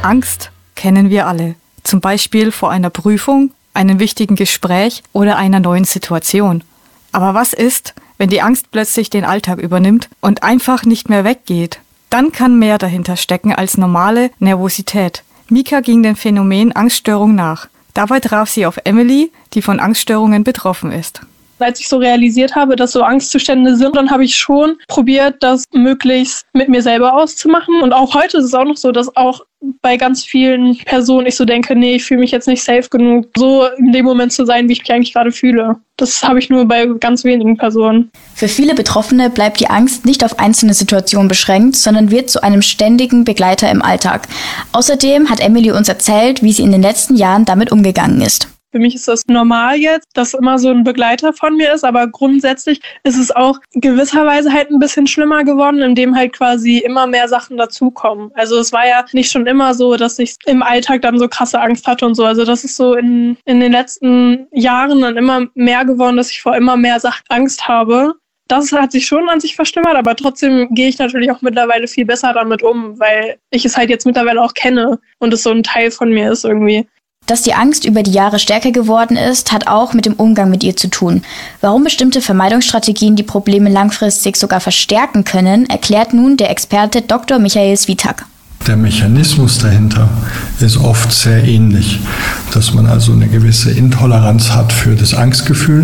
Angst kennen wir alle. Zum Beispiel vor einer Prüfung, einem wichtigen Gespräch oder einer neuen Situation. Aber was ist, wenn die Angst plötzlich den Alltag übernimmt und einfach nicht mehr weggeht? Dann kann mehr dahinter stecken als normale Nervosität. Mika ging dem Phänomen Angststörung nach. Dabei traf sie auf Emily, die von Angststörungen betroffen ist. Als ich so realisiert habe, dass so Angstzustände sind, dann habe ich schon probiert, das möglichst mit mir selber auszumachen. Und auch heute ist es auch noch so, dass auch bei ganz vielen Personen ich so denke, nee, ich fühle mich jetzt nicht safe genug, so in dem Moment zu sein, wie ich mich eigentlich gerade fühle. Das habe ich nur bei ganz wenigen Personen. Für viele Betroffene bleibt die Angst nicht auf einzelne Situationen beschränkt, sondern wird zu einem ständigen Begleiter im Alltag. Außerdem hat Emily uns erzählt, wie sie in den letzten Jahren damit umgegangen ist. Für mich ist das normal jetzt, dass immer so ein Begleiter von mir ist, aber grundsätzlich ist es auch gewisserweise halt ein bisschen schlimmer geworden, indem halt quasi immer mehr Sachen dazukommen. Also es war ja nicht schon immer so, dass ich im Alltag dann so krasse Angst hatte und so. Also das ist so in den letzten Jahren dann immer mehr geworden, dass ich vor immer mehr Sachen Angst habe. Das hat sich schon an sich verschlimmert, aber trotzdem gehe ich natürlich auch mittlerweile viel besser damit um, weil ich es halt jetzt mittlerweile auch kenne und es so ein Teil von mir ist irgendwie. Dass die Angst über die Jahre stärker geworden ist, hat auch mit dem Umgang mit ihr zu tun. Warum bestimmte Vermeidungsstrategien die Probleme langfristig sogar verstärken können, erklärt nun der Experte Dr. Michael Switak. Der Mechanismus dahinter ist oft sehr ähnlich, dass man also eine gewisse Intoleranz hat für das Angstgefühl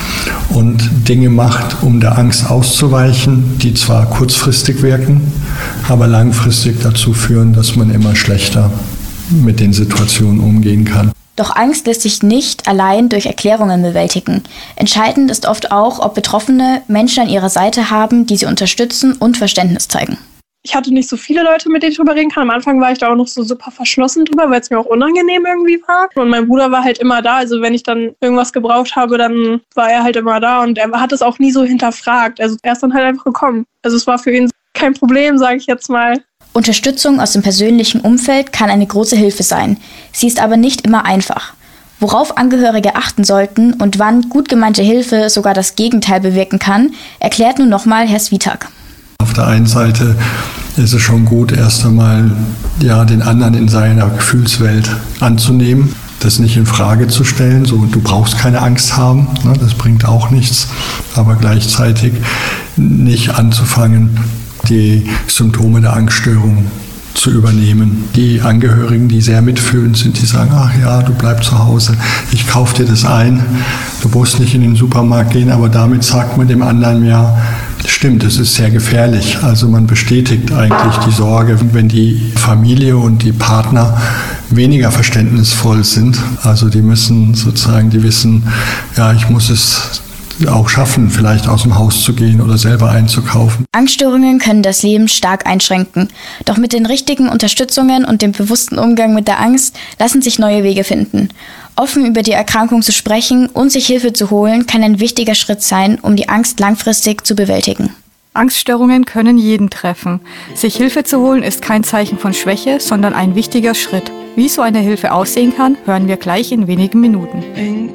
und Dinge macht, um der Angst auszuweichen, die zwar kurzfristig wirken, aber langfristig dazu führen, dass man immer schlechter mit den Situationen umgehen kann. Doch Angst lässt sich nicht allein durch Erklärungen bewältigen. Entscheidend ist oft auch, ob Betroffene Menschen an ihrer Seite haben, die sie unterstützen und Verständnis zeigen. Ich hatte nicht so viele Leute, mit denen ich drüber reden kann. Am Anfang war ich da auch noch so super verschlossen drüber, weil es mir auch unangenehm irgendwie war. Und mein Bruder war halt immer da. Also wenn ich dann irgendwas gebraucht habe, dann war er halt immer da. Und er hat es auch nie so hinterfragt. Also er ist dann halt einfach gekommen. Also es war für ihn kein Problem, sage ich jetzt mal. Unterstützung aus dem persönlichen Umfeld kann eine große Hilfe sein. Sie ist aber nicht immer einfach. Worauf Angehörige achten sollten und wann gut gemeinte Hilfe sogar das Gegenteil bewirken kann, erklärt nun nochmal Herr Switak. Auf der einen Seite ist es schon gut, erst einmal den anderen in seiner Gefühlswelt anzunehmen, das nicht in Frage zu stellen, so du brauchst keine Angst haben, ne, das bringt auch nichts, aber gleichzeitig nicht anzufangen, die Symptome der Angststörung zu übernehmen. Die Angehörigen, die sehr mitfühlend sind, die sagen, ach ja, du bleib zu Hause, ich kaufe dir das ein, du musst nicht in den Supermarkt gehen, aber damit sagt man dem anderen ja, stimmt, es ist sehr gefährlich. Also man bestätigt eigentlich die Sorge, wenn die Familie und die Partner weniger verständnisvoll sind. Also die müssen sozusagen, die wissen, ja, ich muss es auch schaffen, vielleicht aus dem Haus zu gehen oder selber einzukaufen. Angststörungen können das Leben stark einschränken. Doch mit den richtigen Unterstützungen und dem bewussten Umgang mit der Angst lassen sich neue Wege finden. Offen über die Erkrankung zu sprechen und sich Hilfe zu holen, kann ein wichtiger Schritt sein, um die Angst langfristig zu bewältigen. Angststörungen können jeden treffen. Sich Hilfe zu holen ist kein Zeichen von Schwäche, sondern ein wichtiger Schritt. Wie so eine Hilfe aussehen kann, hören wir gleich in wenigen Minuten.